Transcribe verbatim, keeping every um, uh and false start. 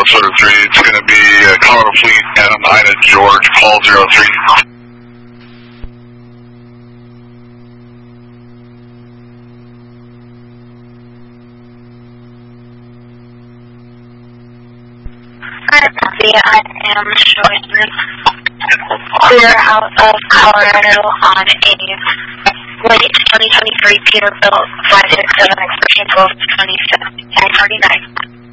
Minnesota three. It's going to be uh, Colorado Fleet, Adam Ida, George, call zero three. Hi, Buffy. I am showing clear out of Colorado on a late twenty twenty-three Peterbilt five six seven expression twelve twenty-seven forty-nine.